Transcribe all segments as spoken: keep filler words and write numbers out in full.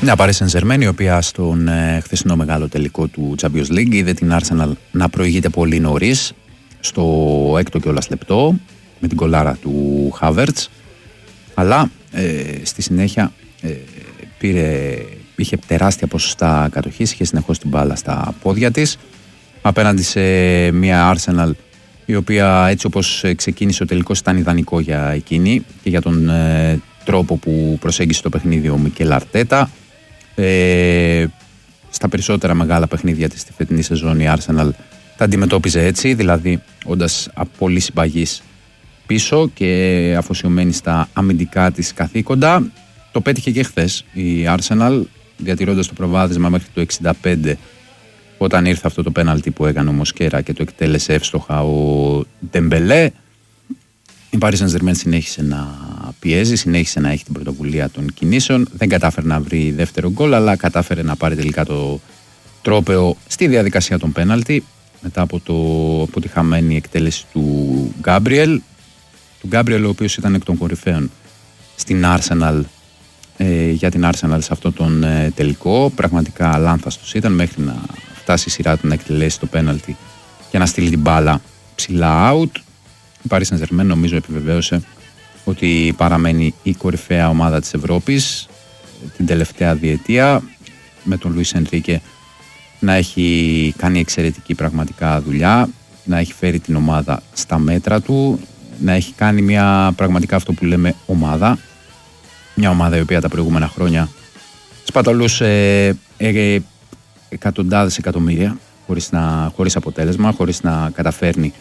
Μια Paris Saint-Germain, η οποία στον ε, χθεσινό μεγάλο τελικό του Champions League είδε την Arsenal να προηγείται πολύ νωρίς, στο έκτο κιόλας λεπτό, με την κολάρα του Havertz, αλλά ε, στη συνέχεια ε, πήρε, είχε τεράστια ποσοστά κατοχής, είχε συνεχώς την μπάλα στα πόδια της, απέναντι σε μια Arsenal η οποία έτσι όπως ξεκίνησε ο τελικός ήταν ιδανικό για εκείνη και για τον ε, τρόπο που προσέγγισε το παιχνίδι ο Μικέλ Αρτέτα. Ε, στα περισσότερα μεγάλα παιχνίδια της στη φετινή σεζόν η Arsenal τα αντιμετώπιζε έτσι, δηλαδή όντας πολύ συμπαγής πίσω και αφοσιωμένη στα αμυντικά της καθήκοντα. Το πέτυχε και χθες η Arsenal, διατηρώντας το προβάδισμα μέχρι το εξήντα πέντε, όταν ήρθε αυτό το πέναλτι που έκανε ο Μοσκέρα και το εκτέλεσε εύστοχα ο Ντεμπελέ. Η Paris Saint-Germain συνέχισε να πιέζει, συνέχισε να έχει την πρωτοβουλία των κινήσεων. Δεν κατάφερε να βρει δεύτερο γκολ, αλλά κατάφερε να πάρει τελικά το τρόπαιο στη διαδικασία των πέναλτι, μετά από, το, από τη χαμένη εκτέλεση του Γκάμπριελ. Του Γκάμπριελ, ο οποίος ήταν εκ των κορυφαίων στην Arsenal, ε, για την Arsenal σε αυτό τον ε, τελικό. Πραγματικά λάνθαστος ήταν μέχρι να φτάσει η σειρά του να εκτελέσει το πέναλτι και να στείλει την μπάλα ψηλά out. Η Paris Saint-Germain νομίζω επιβεβαίωσε ότι παραμένει η κορυφαία ομάδα της Ευρώπης την τελευταία διετία, με τον Λουίς Ενρίκε να έχει κάνει εξαιρετική πραγματικά δουλειά, να έχει φέρει την ομάδα στα μέτρα του, να έχει κάνει μια πραγματικά αυτό που λέμε ομάδα, μια ομάδα η οποία τα προηγούμενα χρόνια σπαταλούσε ε, ε, εκατοντάδες εκατομμύρια χωρίς, να, χωρίς αποτέλεσμα, χωρίς να καταφέρνει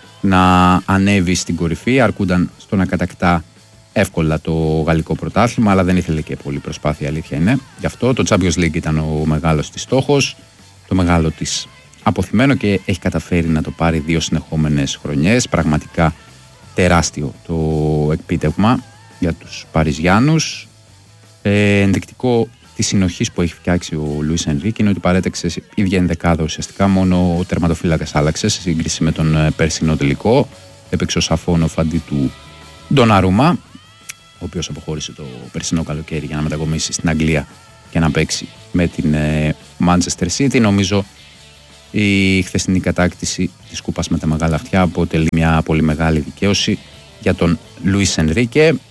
να ανέβει στην κορυφή, αρκούνταν στο να κατακτά εύκολα το γαλλικό πρωτάθλημα, αλλά δεν ήθελε και πολύ προσπάθεια, αλήθεια είναι. Γι' αυτό το Champions League ήταν ο μεγάλος της στόχος, το μεγάλο της αποθυμένο, και έχει καταφέρει να το πάρει δύο συνεχόμενες χρονιές. Πραγματικά τεράστιο το εκπίτευγμα για τους Παριζιάνους. Ε, ενδεικτικό τη συνοχή που έχει φτιάξει ο Λουίς Ενρίκε είναι ότι παρέταξε ίδια ενδεκάδα ουσιαστικά, μόνο ο τερματοφύλακας άλλαξε σε σύγκριση με τον περσινό τελικό. Έπαιξε ο Σαφόνοφ αντί του Ντοναρούμα, ο οποίος αποχώρησε το περσινό καλοκαίρι για να μετακομίσει στην Αγγλία και να παίξει με την Manchester City. Νομίζω η χθεσινή κατάκτηση της κούπας με τα μεγάλα αυτιά αποτελεί μια πολύ μεγάλη δικαίωση για τον Λουίς Ενρίκε.